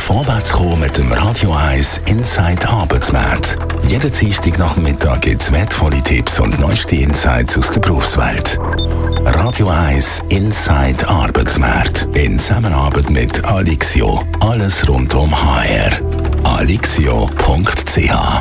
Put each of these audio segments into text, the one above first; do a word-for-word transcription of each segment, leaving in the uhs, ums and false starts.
Vorwärts kommen mit dem Radio eins Inside Arbeitsmarkt. Jeden Dienstag nach dem Mittag gibt es wertvolle Tipps und neueste Insights aus der Berufswelt. Radio eins Inside Arbeitsmarkt in Zusammenarbeit mit Alixio. Alles rund um H R. alixio punkt c h.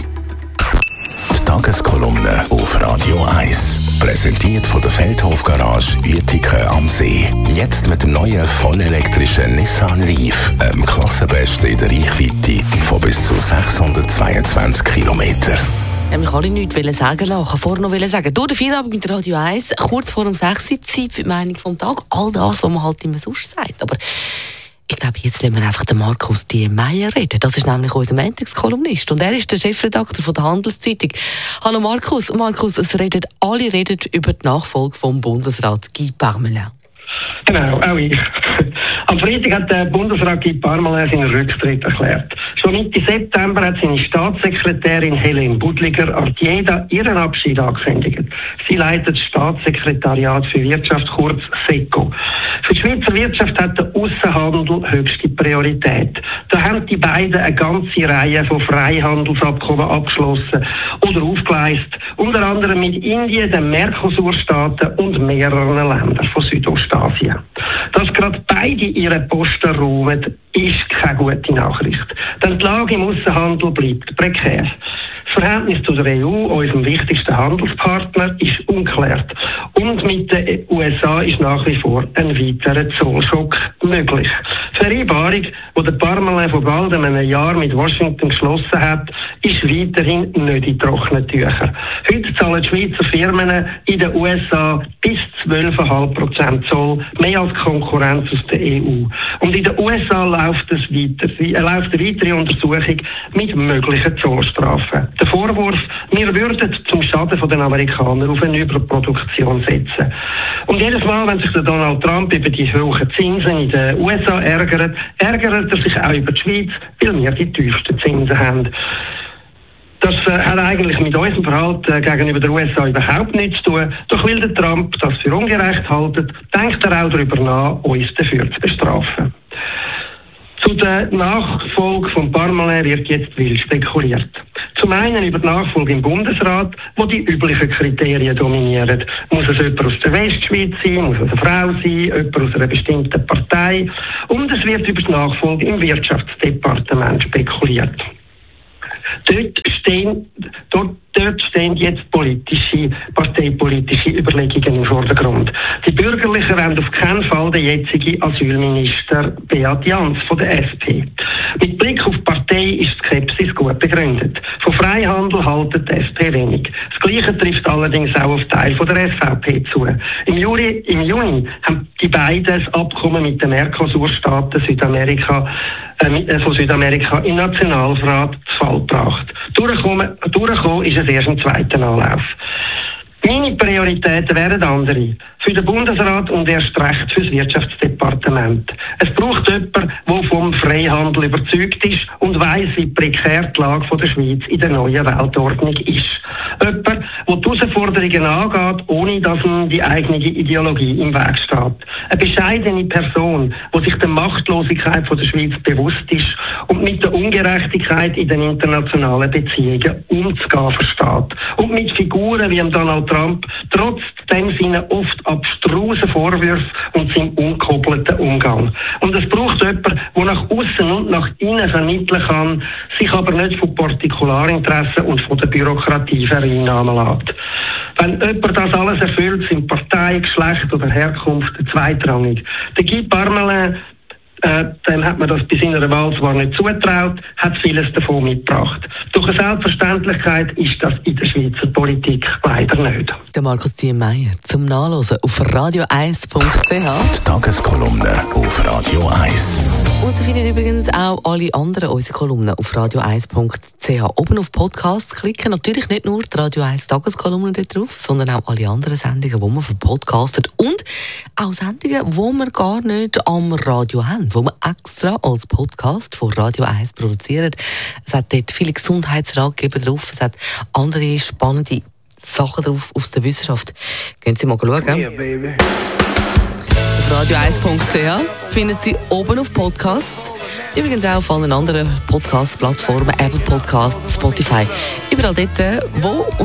Die Tageskolumne auf Radio eins. Präsentiert von der Feldhof Garage Uetiken am See. Jetzt mit dem neuen vollelektrischen Nissan Leaf, einem Klassenbesten in der Reichweite von bis zu sechshundertzweiundzwanzig Kilometern. Ich wollte mich alle nichts sagen lassen. Ich wollte vorher noch sagen, durch den Feierabend mit Radio eins, kurz vor um sechs Uhr, Zeit für die Meinung vom Tag. All das, was man halt immer sonst sagt. Aber ich glaube, jetzt lassen wir einfach den Markus Diemeyer reden. Das ist nämlich unser Montagskolumnist. Und er ist der Chefredakteur von der Handelszeitung. Hallo Markus. Markus, es redet, alle reden über die Nachfolge vom Bundesrat Guy Parmelin. Genau, auch ich. Am Freitag hat der Bundesrat Guy Parmelin seinen Rücktritt erklärt. Schon Mitte September hat seine Staatssekretärin Helene Budliger-Artieda ihren Abschied angekündigt. Sie leitet das Staatssekretariat für Wirtschaft, kurz SECO. Für die Schweizer Wirtschaft hat der Aussenhandel höchste Priorität. Da haben die beiden eine ganze Reihe von Freihandelsabkommen abgeschlossen oder aufgeleistet, unter anderem mit Indien, den Mercosur-Staaten und mehreren Ländern von Südostasien. Dass gerade beide ihre Posten räumen, ist keine gute Nachricht. Denn die Lage im Aussenhandel bleibt prekär. Das Verhältnis zu der E U, unserem wichtigsten Handelspartner, ist ungeklärt. Und mit den U S A ist nach wie vor ein weiterer Zollschock möglich. Die Vereinbarung, die der Parmelin vor bald einem Jahr mit Washington geschlossen hat, ist weiterhin nicht in trockenen Tüchern. Heute zahlen die Schweizer Firmen in den U S A bis zwölf Komma fünf Prozent Zoll, mehr als Konkurrenz aus der E U. Und in den U S A läuft, es weiter, äh, läuft eine weitere Untersuchung mit möglichen Zollstrafen. Der Vorwurf, wir würden zum Schaden der Amerikaner auf eine Überproduktion setzen. Und jedes Mal, wenn sich der Donald Trump über die hohen Zinsen in den U S A ärgert, ärgert er sich auch über die Schweiz, weil wir die tiefsten Zinsen haben. Das äh, hat eigentlich mit unserem Verhalten äh, gegenüber den U S A überhaupt nichts zu tun. Doch weil der Trump das für ungerecht hält, denkt er auch darüber nach, uns dafür zu bestrafen. Zu der Nachfolge von Parmelin wird jetzt wild spekuliert. Zum einen über die Nachfolge im Bundesrat, wo die üblichen Kriterien dominieren. Muss es jemand aus der Westschweiz sein, muss es eine Frau sein, jemand aus einer bestimmten Partei. Und es wird über die Nachfolge im Wirtschaftsdepartement spekuliert. Dort stehen, dort, dort stehen jetzt politische, parteipolitische Überlegungen im Vordergrund. Die Bürgerlichen wollen auf keinen Fall den jetzigen Asylminister Beat Jans von der S P. Mit Blick auf die Partei ist die Skepsis gut begründet. Von Freihandel haltet die S P wenig. Das Gleiche trifft allerdings auch auf Teil von der S V P zu. Im Juli, im Juni haben die beiden das Abkommen mit den Mercosur-Staaten Südamerika, äh, von Südamerika im Nationalrat zu Fall gebracht. Durchkommen, durchkommen ist es erst im zweiten Anlauf. Meine Prioritäten wären andere. Für den Bundesrat und erst recht für das Wirtschaftsdepartement. Es braucht jemanden, der vom Freihandel überzeugt ist und weiss, wie prekär die Lage der Schweiz in der neuen Weltordnung ist. Jemand, der die Herausforderungen angeht, ohne dass ihm die eigene Ideologie im Weg steht. Eine bescheidene Person, die sich der Machtlosigkeit der Schweiz bewusst ist und mit der Ungerechtigkeit in den internationalen Beziehungen umzugehen versteht. Und mit Figuren wie Donald Trump trotzdem seine oft abstrusen Vorwürfe und seinem ungehobelten Umgang. Und es braucht jemanden, der nach außen und nach innen vermitteln kann, sich aber nicht von Partikularinteressen und von der Bürokratie vereinnahmen lässt. Wenn jemand das alles erfüllt, sind Partei, Geschlecht oder Herkunft zweitrangig. Der Guy Parmelin, Äh, dem hat man das bei seiner Wahl zwar nicht zugetraut, hat vieles davon mitgebracht. Durch eine Selbstverständlichkeit ist das in der Schweizer Politik leider nicht. Der Markus Diemeyer zum Nachlesen auf radio eins punkt c h. Die Tageskolumne auf Radio eins. Und Sie finden übrigens auch alle anderen unserer Kolumnen auf radio eins punkt c h. Oben auf Podcasts klicken, natürlich nicht nur die Radio eins Tageskolumnen dort drauf, sondern auch alle anderen Sendungen, die man verpodcastet und auch Sendungen, die wir gar nicht am Radio haben, die wir extra als Podcast von Radio eins produzieren. Es hat dort viele Gesundheitsratgeber drauf, es hat andere spannende Sachen drauf aus der Wissenschaft. Gehen Sie mal schauen. Yeah, baby. Auf radio eins punkt c h finden Sie oben auf Podcasts Übrigens auch auf allen anderen Podcast-Plattformen, Apple Podcasts, Spotify. Überall dort, wo